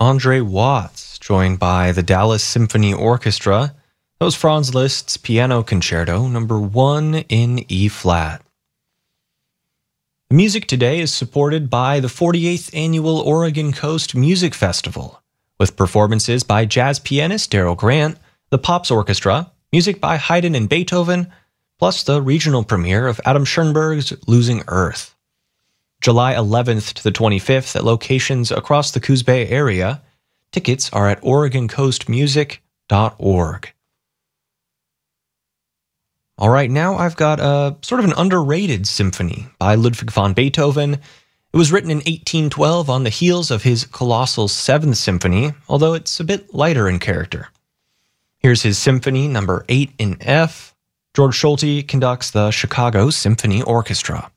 Andre Watts, joined by the Dallas Symphony Orchestra. That was Franz Liszt's Piano Concerto, number 1 in E-flat. The music today is supported by the 48th Annual Oregon Coast Music Festival, with performances by jazz pianist Daryl Grant, the Pops Orchestra, music by Haydn and Beethoven, plus the regional premiere of Adam Schoenberg's Losing Earth. July 11th to the 25th at locations across the Coos Bay area. Tickets are at OregonCoastMusic.org. All right, now I've got a sort of an underrated symphony by Ludwig van Beethoven. It was written in 1812 on the heels of his colossal 7th Symphony, although it's a bit lighter in character. Here's his Symphony number 8 in F. George Solti conducts the Chicago Symphony Orchestra.